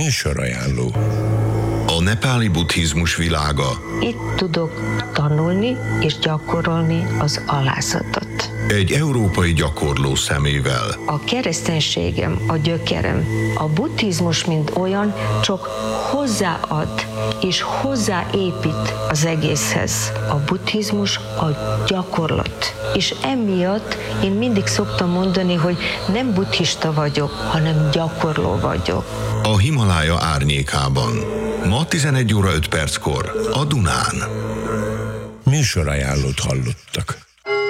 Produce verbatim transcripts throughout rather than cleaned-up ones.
Műsorajánló. A nepáli buddhizmus világa. Itt tudok tanulni és gyakorolni az alázatot. Egy európai gyakorló szemével. A kereszténységem, a gyökerem. A buddhizmus, mint olyan, csak hozzáad és hozzáépít az egészhez. A buddhizmus a gyakorlat. És emiatt én mindig szoktam mondani, hogy nem buddhista vagyok, hanem gyakorló vagyok. A Himalája árnyékában. Ma tizenegy óra öt perckor a Dunán. Műsorajánlót hallottak.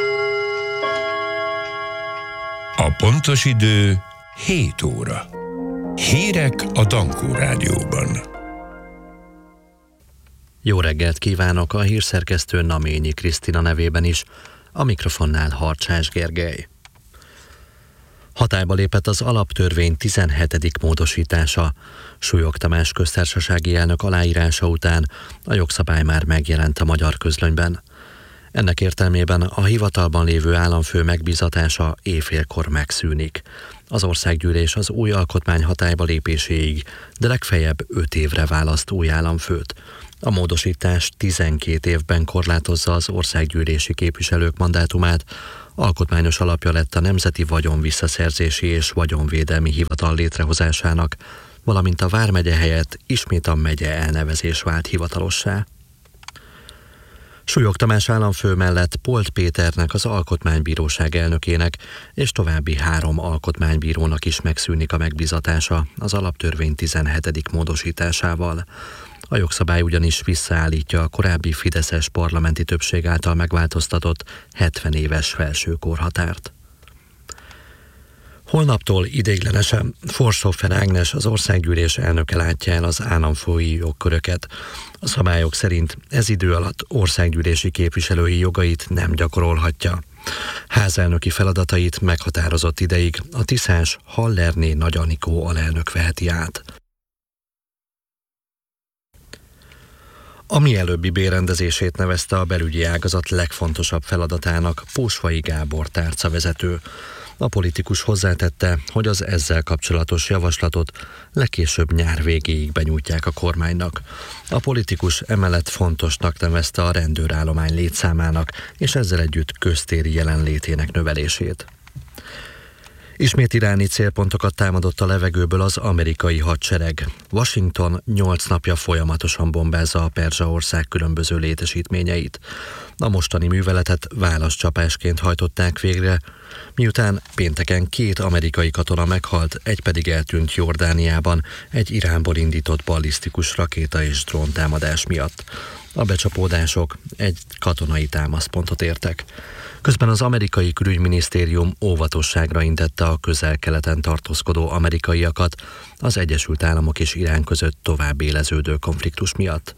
A pontos idő hét óra. Hírek a Dankó Rádióban. Jó reggelt kívánok a hírszerkesztő Naményi Krisztina nevében is, a mikrofonnál Harcsás Gergely. Hatályba lépett az alaptörvény tizenhetedik módosítása. Súlyog Tamás köztársasági elnök aláírása után a jogszabály már megjelent a Magyar Közlönyben. Ennek értelmében a hivatalban lévő államfő megbízatása éjfélkor megszűnik. Az országgyűlés az új alkotmány hatályba lépéséig, de legfeljebb öt évre választ új államfőt. A módosítás tizenkét évben korlátozza az országgyűlési képviselők mandátumát, alkotmányos alapja lett a Nemzeti Vagyon Visszaszerzési és Vagyonvédelmi Hivatal létrehozásának, valamint a vármegye helyett ismét a megye elnevezés vált hivatalossá. Súlyog Tamás államfő mellett Polt Péternek, az Alkotmánybíróság elnökének és további három alkotmánybírónak is megszűnik a megbízatása az alaptörvény tizenhetedik módosításával. A jogszabály ugyanis visszaállítja a korábbi fideszes parlamenti többség által megváltoztatott hetven éves felső korhatárt. Holnaptól ideiglenesen Forshofer Ágnes, az országgyűlés elnöke látja el az államfői jogköröket. A szabályok szerint ez idő alatt országgyűlési képviselői jogait nem gyakorolhatja. Házelnöki feladatait meghatározott ideig a tiszás Hallerné Nagy Anikó alelnök veheti át. A mielőbbi bérrendezését nevezte a belügyi ágazat legfontosabb feladatának Pósvai Gábor tárcavezető. A politikus hozzátette, hogy az ezzel kapcsolatos javaslatot legkésőbb nyár végéig benyújtják a kormánynak. A politikus emellett fontosnak nevezte a rendőrállomány létszámának és ezzel együtt köztéri jelenlétének növelését. Ismét iráni célpontokat támadott a levegőből az amerikai hadsereg. Washington nyolc napja folyamatosan bombázza a Perzsa-ország különböző létesítményeit. A mostani műveletet válaszcsapásként hajtották végre, miután pénteken két amerikai katona meghalt, egy pedig eltűnt Jordániában egy Iránból indított ballisztikus rakéta és dróntámadás miatt. A becsapódások egy katonai támaszpontot értek. Közben az amerikai külügyminisztérium óvatosságra intette a közel-keleten tartózkodó amerikaiakat az Egyesült Államok és Irán között tovább éleződő konfliktus miatt.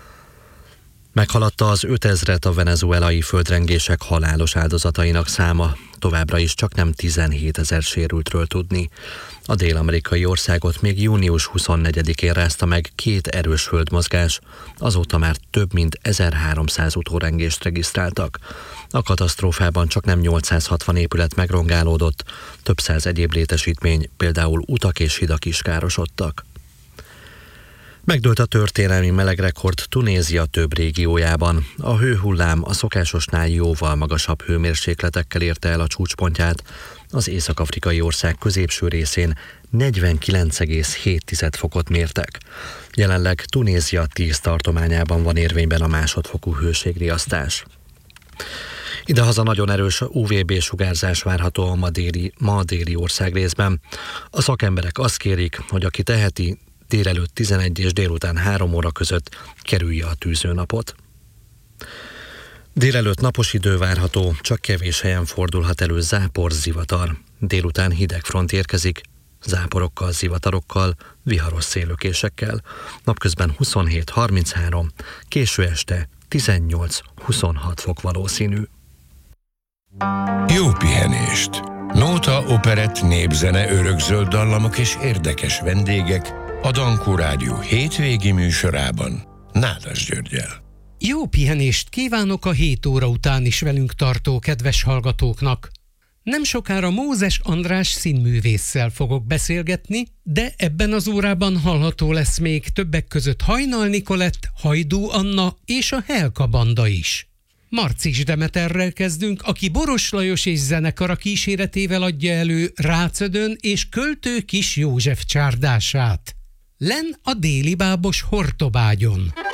Meghaladta az ötezret a venezuelai földrengések halálos áldozatainak száma, továbbra is csak nem tizenhétezer sérültről tudni. A dél-amerikai országot még június huszonnegyedikén rázta meg két erős földmozgás, azóta már több mint ezerháromszáz utórengést regisztráltak. A katasztrófában csak nem nyolcszázhatvan épület megrongálódott, több száz egyéb létesítmény, például utak és hidak is károsodtak. Megdőlt a történelmi melegrekord Tunézia több régiójában. A hőhullám a szokásosnál jóval magasabb hőmérsékletekkel érte el a csúcspontját. Az észak-afrikai ország középső részén negyvenkilenc egész hét fokot mértek. Jelenleg Tunézia tíz tartományában van érvényben a másodfokú hőségriasztás. Idehaza nagyon erős ú vé bé-sugárzás várható a ma déli, ma déli országrészben. A szakemberek azt kérik, hogy aki teheti, délelőtt tizenegy és délután három óra között kerülje a tűzőnapot. Délelőtt napos idő várható, csak kevés helyen fordulhat elő zápor, zivatar. Délután hideg front érkezik, záporokkal, zivatarokkal, viharos szélökésekkel. Napközben huszonhét harminchárom, késő este tizennyolc huszonhat fok valószínű. Jó pihenést! Nóta, operett, népzene, örökzöld dallamok és érdekes vendégek a Dankó Rádió hétvégi műsorában Nádas Györggyel. Jó pihenést kívánok a hét óra után is velünk tartó kedves hallgatóknak! Nem sokára Mózes András színművésszel fogok beszélgetni, de ebben az órában hallható lesz még többek között Hajnal Nikolett, Hajdú Anna és a Helka banda is. Marcis Demeterrel kezdünk, aki Boros Lajos és zenekara kíséretével adja elő Rácödön és Költő Kis József csárdását. Len a déli bábos Hortobágyon.